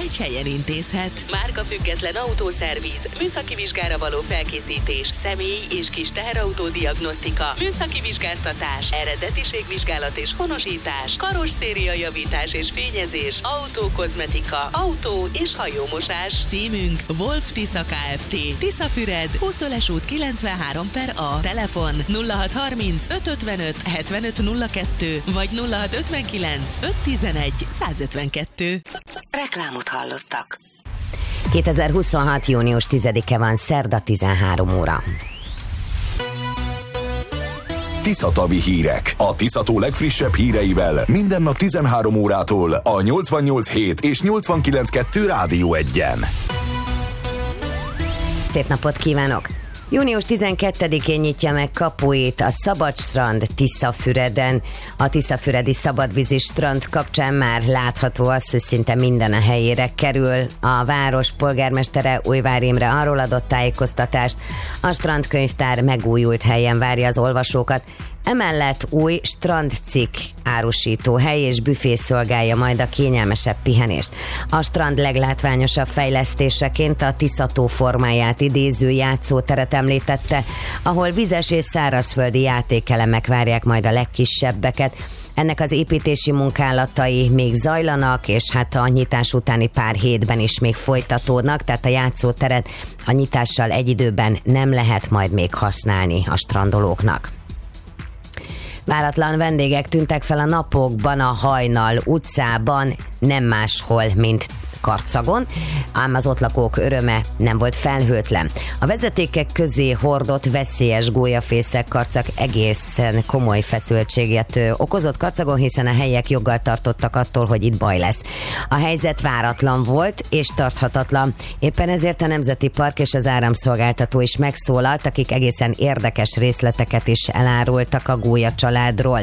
egy helyen intézhet. Márkafüggetlen autószerviz, műszaki vizsgára való felkészítés, személy és kis teherautó diagnosztika, műszaki vizsgáztatás, eredetiségvizsgálat és honosítás, karosszéria javítás és fényezés, autókozmetika, autó és hajómosás. Címünk Wolf Tisza Kft. Tiszafüred, 20-es út 93/A. Telefon 0630 555 7502 vagy 0659 511 152. Reklámot hallottak. 2026. június 10-e van, szerda 13 óra. Tiszatavi hírek. A Tiszató legfrissebb híreivel minden nap 13 órától a 88.7 és 89.2 Rádió 1-en. Szép napot kívánok! Június 12-én nyitja meg kapuit a Szabadstrand Tiszafüreden. A tiszafüredi szabadvízi strand kapcsán már látható az, hogy szinte minden a helyére kerül. A város polgármestere, Újvár Imre arról adott tájékoztatást, a strandkönyvtár megújult helyen várja az olvasókat. Emellett új strandcikk árusítóhely és büfé szolgálja majd a kényelmesebb pihenést. A strand leglátványosabb fejlesztéseként a Tiszató formáját idéző játszóteret említette, ahol vizes és szárazföldi játékelemek várják majd a legkisebbeket. Ennek az építési munkálatai még zajlanak, és hát a nyitás utáni pár hétben is még folytatódnak, tehát a játszóteret a nyitással egy időben nem lehet majd még használni a strandolóknak. Váratlan vendégek tűntek fel a napokban a Hajnal utcában, nem máshol, mint Karcagon, ám az ott lakók öröme nem volt felhőtlen. A vezetékek közé hordott veszélyes gólyafészek karcag egészen komoly feszültséget okozott Karcagon, hiszen a helyiek joggal tartottak attól, hogy itt baj lesz. A helyzet váratlan volt és tarthatatlan. Éppen ezért a Nemzeti Park és az áramszolgáltató is megszólalt, akik egészen érdekes részleteket is elárultak a gólya családról.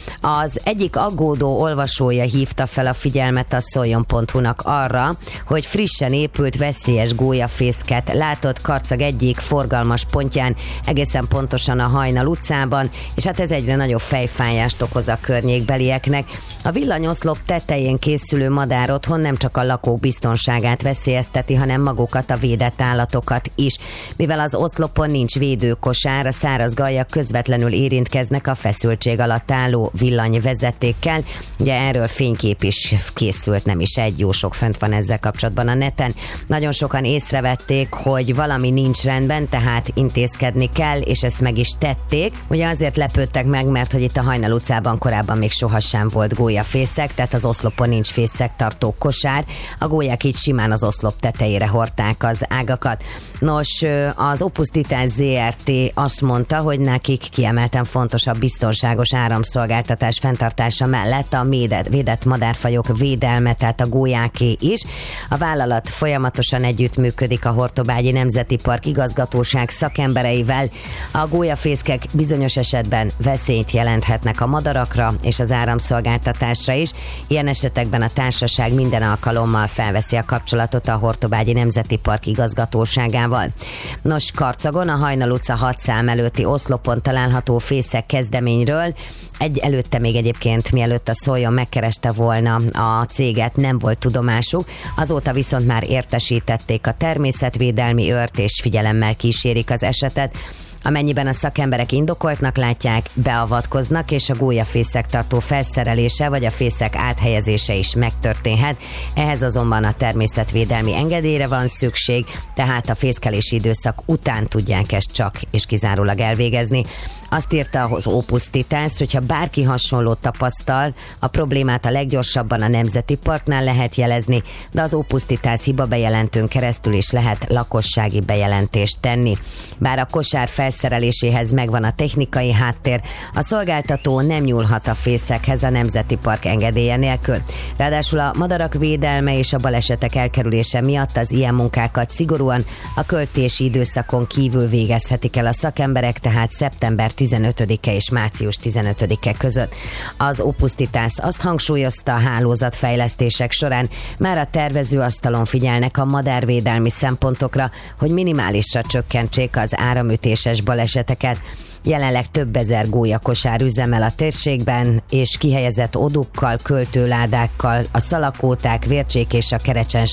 Az egyik aggódó olvasója hívta fel a figyelmet a szoljon.hu-nak arra, hogy frissen épült veszélyes gólyafészket látott Karcag egyik forgalmas pontján, egészen pontosan a Hajnal utcában, és hát ez egyre nagyobb fejfájást okoz a környékbelieknek. A villanyoszlop tetején készülő madár otthon nem csak a lakók biztonságát veszélyezteti, hanem magukat, a védett állatokat is. Mivel az oszlopon nincs védőkosár, a száraz gallyak közvetlenül érintkeznek a feszültség alatt álló villanyvezetékkel. Ugye erről fénykép is készült, nem is egy, jó sok fönt van ezzel kapcsolatban a neten. Nagyon sokan észrevették, hogy valami nincs rendben, tehát intézkedni kell, és ezt meg is tették. Ugye azért lepődtek meg, mert hogy itt a Hajnal utcában korábban még sohasem volt gólyafészek, tehát az oszlopon nincs fészektartó kosár. A gólyák így simán az oszlop tetejére hordták az ágakat. Nos, az Opus Titan Zrt. Azt mondta, hogy nekik kiemelten fontos a biztonságos áramszolgáltatás fenntartása mellett a védett madárfajok védelme, tehát a gólyáké is. A vállalat folyamatosan együttműködik a Hortobágyi Nemzeti Park igazgatóság szakembereivel. A gólyafészkek bizonyos esetben veszélyt jelenthetnek a madarakra és az áramszolgáltatásra is. Ilyen esetekben a társaság minden alkalommal felveszi a kapcsolatot a Hortobágyi Nemzeti Park igazgatóságával. Nos, Karcagon a Hajnal utca 6 szám előtti oszlopon található fészek kezdeményről előtte még egyébként, mielőtt a Szoljon megkereste volna a céget, nem volt tudomásuk, azóta viszont már értesítették a természetvédelmi őrt, és figyelemmel kísérik az esetet. Amennyiben a szakemberek indokoltnak látják, beavatkoznak, és a gólyafészek tartó felszerelése vagy a fészek áthelyezése is megtörténhet. Ehhez azonban a természetvédelmi engedélyre van szükség, tehát a fészkelési időszak után tudják ezt csak és kizárólag elvégezni. Azt írta az Opus Titans, hogyha bárki hasonlót tapasztal, a problémát a leggyorsabban a Nemzeti Parknál lehet jelezni, de az Opus Titans hibabejelentőn keresztül is lehet lakossági bejelentést tenni. Bár a kosár felszereléséhez megvan a technikai háttér, a szolgáltató nem nyúlhat a fészekhez a Nemzeti Park engedélye nélkül. Ráadásul a madarak védelme és a balesetek elkerülése miatt az ilyen munkákat szigorúan a költési időszakon kívül végezhetik el a szakemberek, tehát szeptember 15-e és március 15-e között. Az Opus Titans azt hangsúlyozta, a hálózatfejlesztések során már a tervezőasztalon figyelnek a madárvédelmi szempontokra, hogy minimálisra csökkentsék az áramütéses baleseteket. Jelenleg több ezer gólyakosár üzemel a térségben, és kihelyezett odukkal, költőládákkal, a szalakóták, vércsék és a kerecsen